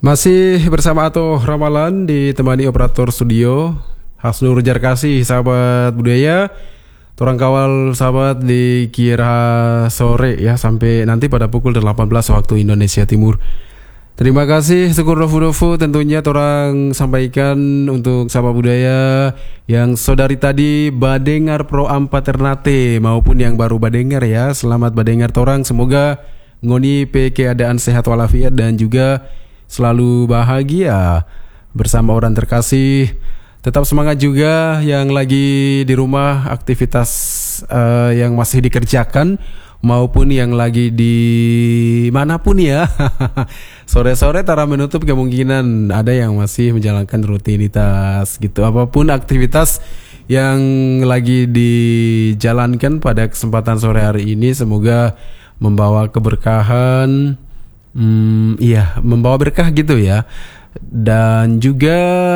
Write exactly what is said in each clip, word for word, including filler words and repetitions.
Masih bersama Ato Ramalan ditemani operator studio Hasnur Jarkasih, sahabat budaya. Torang kawal sahabat di kira sore ya sampai nanti pada pukul delapan belas waktu Indonesia Timur. Terima kasih syukur dofu-dofu tentunya torang sampaikan untuk sahabat budaya yang saudari tadi badengar pro ampat ternate maupun yang baru badengar ya. Selamat badengar torang, semoga ngoni pe keadaan sehat walafiat dan juga selalu bahagia bersama orang terkasih. Tetap semangat juga yang lagi di rumah, aktivitas uh, yang masih dikerjakan maupun yang lagi di manapun ya. Sore-sore tara menutup kemungkinan ada yang masih menjalankan rutinitas gitu. Apapun aktivitas yang lagi dijalankan pada kesempatan sore hari ini, semoga membawa keberkahan. Hmm, iya, membawa berkah gitu ya. Dan juga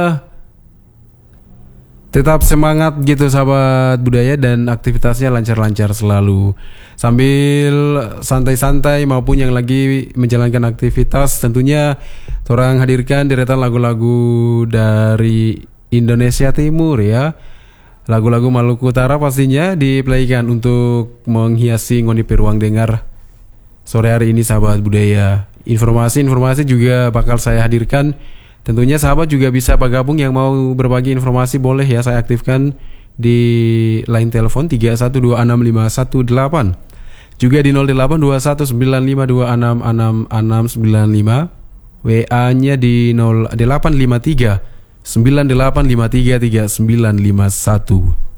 tetap semangat gitu sahabat budaya dan aktivitasnya lancar-lancar selalu. Sambil santai-santai maupun yang lagi menjalankan aktivitas, tentunya orang hadirkan deretan lagu-lagu dari Indonesia Timur ya. Lagu-lagu Maluku Utara pastinya diplaykan untuk menghiasi ngoni peruang dengar sore hari ini sahabat budaya. Informasi-informasi juga bakal saya hadirkan. Tentunya sahabat juga bisa bergabung yang mau berbagi informasi, boleh ya, saya aktifkan di line telepon tiga satu dua enam lima satu delapan. Juga di nol delapan dua satu sembilan lima dua enam enam enam sembilan lima. W A-nya di nol delapan lima tiga sembilan delapan lima tiga tiga sembilan lima satu.